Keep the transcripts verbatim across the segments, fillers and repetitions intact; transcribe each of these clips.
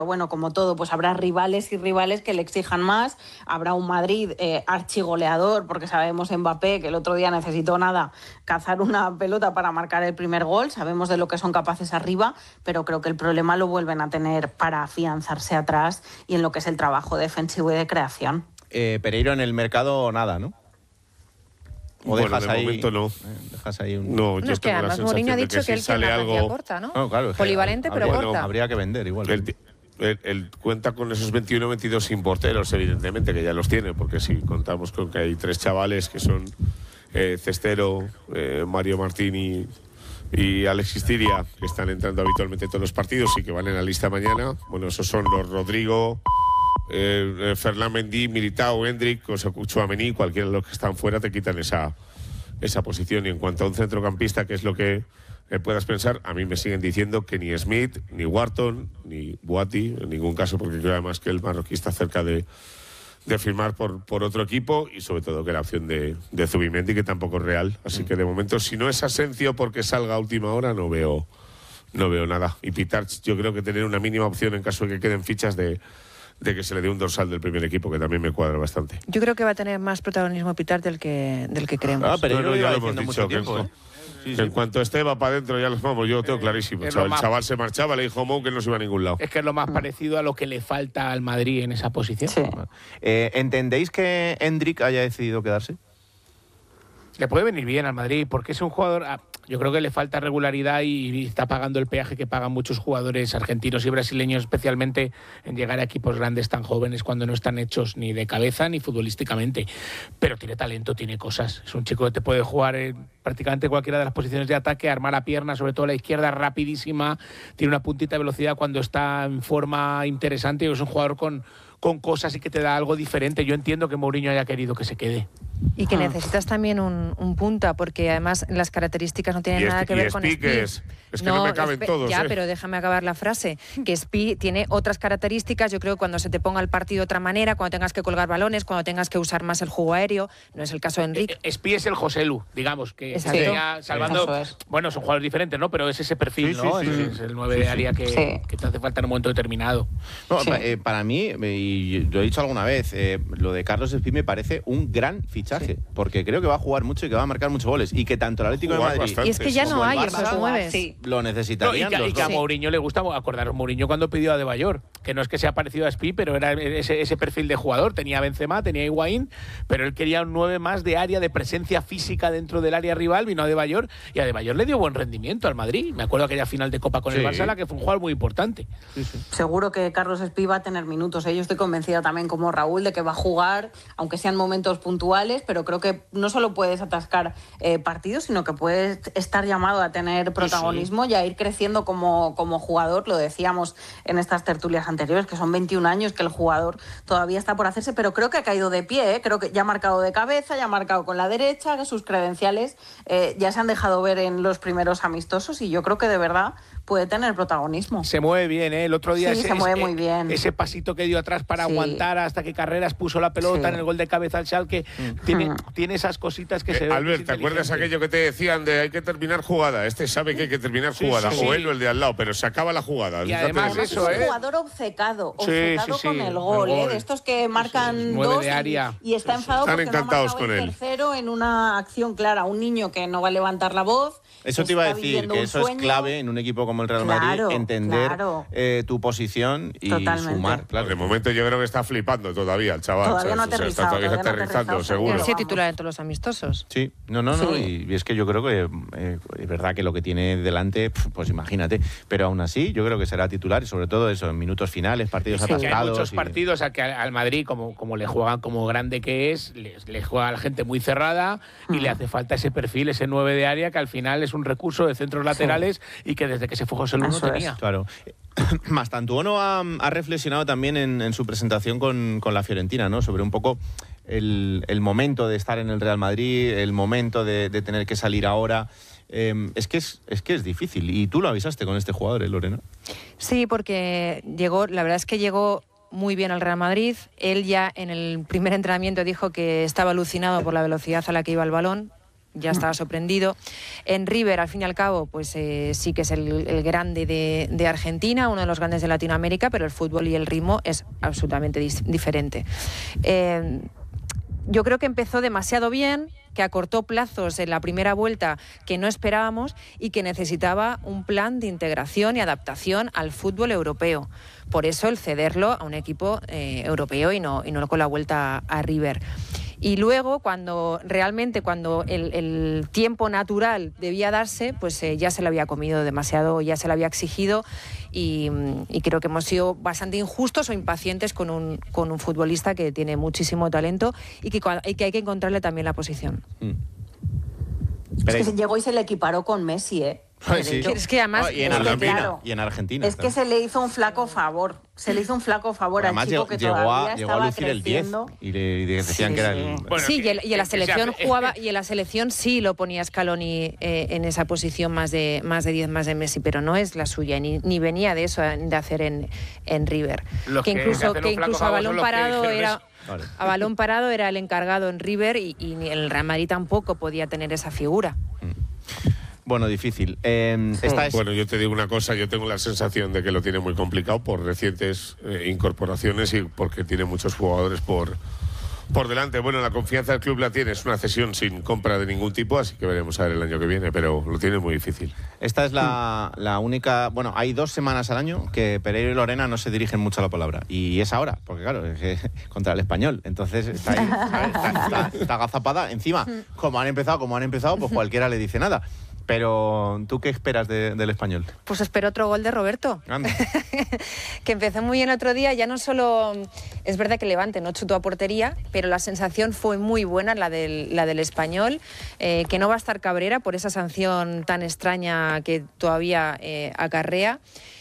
Bueno, como todo, pues habrá rivales y rivales que le exijan más. Habrá un Madrid eh, archigoleador, porque sabemos Mbappé que el otro día necesitó nada, cazar una pelota para marcar el primer gol. Sabemos de lo que son capaces arriba, pero creo que el problema lo vuelven a tener para afianzarse atrás y en lo que es el trabajo defensivo y de creación. Eh, Pereiro en el mercado nada, ¿no? O bueno, dejas de ahí, momento no. Eh, dejas ahí un... No, bueno, yo es que además Mourinho ha dicho que, que él si tiene una algo... plantilla corta, ¿no? no claro, Polivalente, habría, pero bueno, corta. Habría que vender igual. El, Él, él cuenta con esos veintiuno veintidós sin porteros, evidentemente, que ya los tiene, porque si contamos con que hay tres chavales que son eh, Cestero, eh, Mario Martín y, y Alexis Tiria, que están entrando habitualmente en todos los partidos y que van en la lista mañana. Bueno, esos son los Rodrigo, eh, Ferland Mendy, Militao, Hendrik, o sea, Tchouaméni, cualquiera de los que están fuera te quitan esa, esa posición. Y en cuanto a un centrocampista, que es lo que Eh, puedas pensar, a mí me siguen diciendo que ni Smith, ni Wharton, ni Boati, en ningún caso, porque creo además que el marroquí está cerca de, de firmar por, por otro equipo, y sobre todo que la opción de, de Zubimendi, que tampoco es real. Así que de momento, si no es Asencio porque salga a última hora, no veo, no veo nada. Y Pitar, yo creo que tener una mínima opción en caso de que queden fichas de, de que se le dé un dorsal del primer equipo, que también me cuadra bastante. Yo creo que va a tener más protagonismo Pitar del que, del que creemos. Ah, pero no, no, ya lo hemos dicho, mucho tiempo, que, ¿eh? Sí, que en sí. cuanto esté va para adentro, ya los vamos, yo lo tengo clarísimo. Es O sea, lo el más- chaval se marchaba, le dijo Mou que no se iba a ningún lado. Es que es lo más parecido a lo que le falta al Madrid en esa posición. Sí. Eh, ¿Entendéis que Hendrik haya decidido quedarse? Le puede venir bien al Madrid, porque es un jugador... ah, yo creo que le falta regularidad y está pagando el peaje que pagan muchos jugadores argentinos y brasileños, especialmente en llegar a equipos grandes tan jóvenes cuando no están hechos ni de cabeza ni futbolísticamente. Pero tiene talento, tiene cosas. Es un chico que te puede jugar en prácticamente cualquiera de las posiciones de ataque, armar a pierna, sobre todo la izquierda, rapidísima. Tiene una puntita de velocidad cuando está en forma interesante y es un jugador con, con cosas y que te da algo diferente. Yo entiendo que Mourinho haya querido que se quede. Y que necesitas también un, un punta, porque además las características no tienen Y nada Spi- que y ver con Spi, Spi. ¿qué es? Es que no me caben Spi- todos, Ya, ¿eh? pero déjame acabar la frase. Que Spi tiene otras características. Yo creo que cuando se te ponga el partido de otra manera, cuando tengas que colgar balones, cuando tengas que usar más el juego aéreo, no es el caso de Enrique. Eh, Spi es el Joselu, digamos, que Exacto. sería salvando... Eso es. Bueno, son jugadores diferentes, ¿no? Pero es ese perfil, Sí, ¿no? sí, sí, es, sí. es el nueve Sí, de sí. área que, Sí. que te hace falta en un momento determinado. No, Sí. pa- eh, para mí, eh, y lo he dicho alguna vez, eh, lo de Carlos Spi me parece un gran fichaje, porque creo que va a jugar mucho y que va a marcar muchos goles, y que tanto el Atlético de Jugar Madrid bastante. Y es que ya como no el hay Barça esos nueve. Sí. lo No, y necesitarían que, y los que a dos. Mourinho le gusta, acordaros, Mourinho cuando pidió a De Bayor, que no es que sea parecido a Spi, pero era ese, ese perfil de jugador. Tenía a Benzema, tenía a Higuaín, pero él quería un nueve más de área, de presencia física dentro del área rival. Vino a De Bayor y a De Bayor le dio buen rendimiento al Madrid. Me acuerdo aquella final de Copa con Sí. el Barça, la que fue un jugador muy importante. Seguro que Carlos Espí va a tener minutos. ¿eh? Yo estoy convencida también, como Raúl, de que va a jugar, aunque sean momentos puntuales, pero creo que no solo puedes atascar eh, partidos, sino que puedes estar llamado a tener protagonismo y a ir creciendo como, como jugador. Lo decíamos en estas tertulias anteriores, que son veintiún años, que el jugador todavía está por hacerse, pero creo que ha caído de pie. ¿eh? Creo que ya ha marcado de cabeza, ya ha marcado con la derecha, que sus credenciales eh, ya se han dejado ver en los primeros amistosos, y yo creo que de verdad puede tener protagonismo. Se mueve bien, ¿eh? El otro día Sí, ese, se mueve ese- muy bien. ese pasito que dio atrás para Sí. aguantar hasta que Carreras puso la pelota Sí. en el gol de cabeza al Schalke, tiene, Mm. tiene esas cositas que Eh, se ven. Albert, es ¿te acuerdas inteligente. aquello que te decían de hay que terminar jugada? Este sabe que hay que terminar Sí, jugada, sí, o sí. él o el de al lado, pero se acaba la jugada. Y Fíjate además en Además, eso, es un ¿eh? jugador obcecado, Sí, obcecado sí, sí, con el el gol, ¿eh? gol. de estos que marcan nueve dos de y- área. y, está enfadado Están porque encantados no ha con marcado él. el tercero en una acción clara. Un niño que no va a levantar la voz. Eso te iba a está decir, viviendo que un eso es sueño. clave en un equipo como el Real Claro, Madrid, entender claro. eh, tu posición y Totalmente. sumar. Claro. De momento yo creo que está flipando todavía el chaval. Todavía no ha ¿sabes? O sea, está aterrizado, todavía todavía no ha aterrizando, aterrizado, seguro. Pero sí Vamos. titular en todos los amistosos. Sí, no, no, no, Sí. y es que yo creo que eh, es verdad que lo que tiene delante, pf, pues imagínate, pero aún así yo creo que será titular y sobre todo eso, en minutos finales, partidos Sí, que hay atascados. muchos y- partidos a que al al Madrid, como, como le juegan como grande que es, le, le juega a la gente muy cerrada y le hace falta ese perfil, ese nueve de área, que al final es un recurso de centros laterales y que desde que se fue José Luis no Eso es. tenía. Claro. Mastantuono ha, ha reflexionado también en, en su presentación con, con la Fiorentina, ¿no? Sobre un poco el, el momento de estar en el Real Madrid, el momento de, de tener que salir ahora. Eh, es, que es, es que es difícil. Y tú lo avisaste con este jugador, ¿eh, Lorena? Sí, porque llegó, la verdad es que llegó muy bien al Real Madrid. Él ya en el primer entrenamiento dijo que estaba alucinado por la velocidad a la que iba el balón. ya estaba sorprendido. En River, al fin y al cabo, pues eh, sí que es el, el grande de, de Argentina, uno de los grandes de Latinoamérica, pero el fútbol y el ritmo es absolutamente dis- diferente. Eh, yo creo que empezó demasiado bien, que acortó plazos en la primera vuelta que no esperábamos y que necesitaba un plan de integración y adaptación al fútbol europeo. Por eso el cederlo a un equipo eh, europeo y no, y no con la vuelta a, a River. Y luego, cuando realmente, cuando el, el tiempo natural debía darse, pues eh, ya se lo había comido demasiado, ya se lo había exigido y, y creo que hemos sido bastante injustos o impacientes con un, con un futbolista que tiene muchísimo talento y que, y que hay que encontrarle también la posición. Mm. Es que se llegó y se le equiparó con Messi, ¿eh? Ay, sí. Es que además... Oh, y, en es que, Argentina, claro, y en Argentina. Es que se le hizo un flaco favor. Se le hizo un flaco favor además al chico llegó, que llegó todavía a, llegó a estaba lucir el diez creciendo. y le, y le decían Sí, que era sí. el... Bueno, sí, y, el- y en la que- selección que se hace- jugaba, y en la selección sí lo ponía Scaloni eh, en esa posición más de más de diez, más de Messi, pero no es la suya, ni, ni venía de eso de hacer en, en River. Los que que incluso, hacen un que flaco incluso a favor son balón los que parado dijeron era eso. Vale. a balón parado era el encargado en River y, y ni el Real Madrid tampoco podía tener esa figura. Bueno, difícil. Eh, esta es... Bueno, yo te digo una cosa, yo tengo la sensación de que lo tiene muy complicado por recientes eh, incorporaciones y porque tiene muchos jugadores por, por delante. Bueno, la confianza del club la tiene, es una cesión sin compra de ningún tipo, así que veremos a ver el año que viene, pero lo tiene muy difícil. Esta es la, la única... Bueno, hay dos semanas al año que Pereiro y Lorena no se dirigen mucho a la palabra. Y es ahora, porque claro, es que contra el Español. Entonces está ahí, ¿sabes? Está, está, está agazapada. Encima, como han empezado, como han empezado, pues cualquiera le dice nada. Pero, ¿tú qué esperas de, del Español? Pues espero otro gol de Roberto. Anda. Que empezó muy bien el otro día, ya no solo es verdad que Levante no chutó a portería, pero la sensación fue muy buena, la del, la del Español, eh, que no va a estar Cabrera por esa sanción tan extraña que todavía eh, acarrea.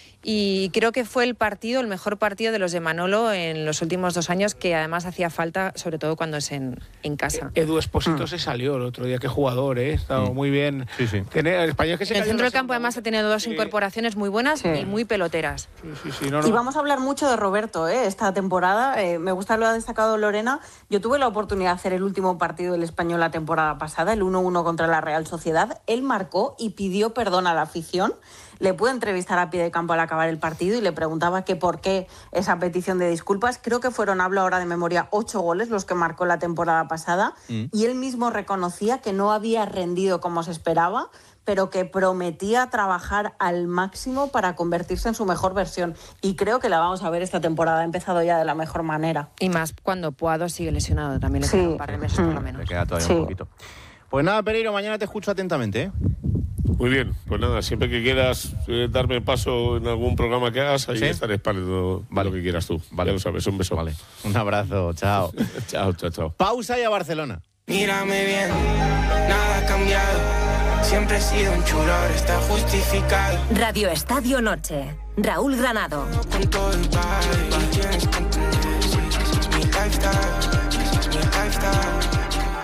Y creo que fue el partido, el mejor partido de los de Manolo en los últimos dos años, que además hacía falta, sobre todo cuando es en, en casa. Edu Espósito se salió el otro día, qué jugador, ¿eh? Estaba Mm. muy bien. Sí, sí. Tiene- el español que se En el cayó centro la del campo segunda además ha vuelta. tenido dos Sí. incorporaciones muy buenas Sí. y muy peloteras. Sí, sí, sí, no, no. Y vamos a hablar mucho de Roberto, ¿eh? Esta temporada. Eh, me gusta lo que ha destacado Lorena. Yo tuve la oportunidad de hacer el último partido del Español la temporada pasada, el uno uno contra la Real Sociedad. Él marcó y pidió perdón a la afición. Le pude entrevistar a pie de campo al acabar el partido y le preguntaba que por qué esa petición de disculpas. Creo que fueron, hablo ahora de memoria, ocho goles los que marcó la temporada pasada. Mm. Y él mismo reconocía que no había rendido como se esperaba, pero que prometía trabajar al máximo para convertirse en su mejor versión. Y creo que la vamos a ver esta temporada. Ha empezado ya de la mejor manera. Y más cuando Puado sigue lesionado, también le Sí. queda un par de meses por lo Le menos. queda todavía Sí. un poquito. Pues nada, Pereiro, mañana te escucho atentamente, ¿eh? Muy bien, pues nada, siempre que quieras eh, darme paso en algún programa que hagas, ahí ¿Sí? estaré esperando Vale. lo que quieras tú. Vale. Ya lo sabes, un beso. Vale. Un abrazo, chao. Chao, chao, chao. Pausa y a Barcelona. Mírame bien, nada ha cambiado. Siempre he sido un chulo, ahora está justificado. Radio Estadio Noche. Raúl Granado. Con todo el party, tienes que entender, sí, es mi lifestyle, es mi lifestyle.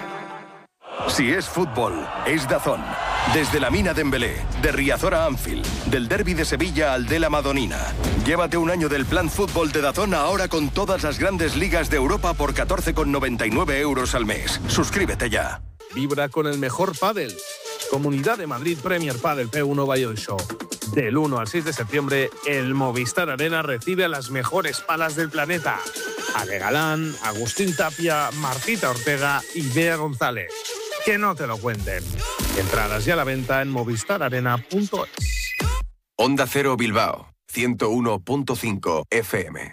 Si es fútbol, es DAZN. Desde la Mina Dembélé, de Riazor a Anfield, del Derbi de Sevilla al de la Madonina. Llévate un año del plan fútbol de DAZN ahora con todas las grandes ligas de Europa por catorce con noventa y nueve euros al mes. Suscríbete ya. Vibra con el mejor pádel. Comunidad de Madrid Premier Padel P uno Valladolid Show. Del uno al seis de septiembre, el Movistar Arena recibe a las mejores palas del planeta. Ale Galán, Agustín Tapia, Martita Ortega y Bea González. Que no te lo cuenten. Entradas ya a la venta en movistar arena punto es. Onda Cero Bilbao, ciento uno punto cinco F M.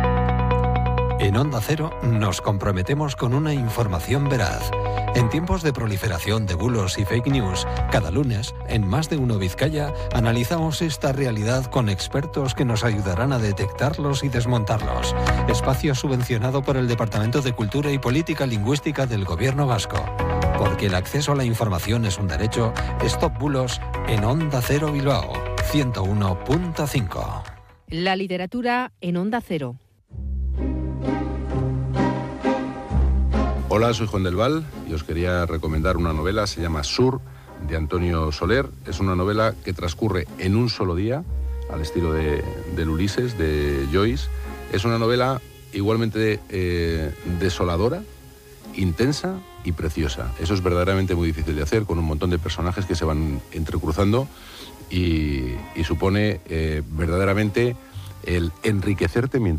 En Onda Cero nos comprometemos con una información veraz. En tiempos de proliferación de bulos y fake news, cada lunes, en Más de Uno Vizcaya, analizamos esta realidad con expertos que nos ayudarán a detectarlos y desmontarlos. Espacio subvencionado por el Departamento de Cultura y Política Lingüística del Gobierno Vasco. Porque el acceso a la información es un derecho, Stop Bulos en Onda Cero Bilbao, ciento uno punto cinco. La literatura en Onda Cero. Hola, soy Juan del Val y os quería recomendar una novela, se llama Sur, de Antonio Soler. Es una novela que transcurre en un solo día, al estilo de, del Ulises, de Joyce. Es una novela igualmente eh, desoladora intensa y preciosa. Eso es verdaderamente muy difícil de hacer, con un montón de personajes que se van entrecruzando y, y supone eh, verdaderamente el enriquecerte mientras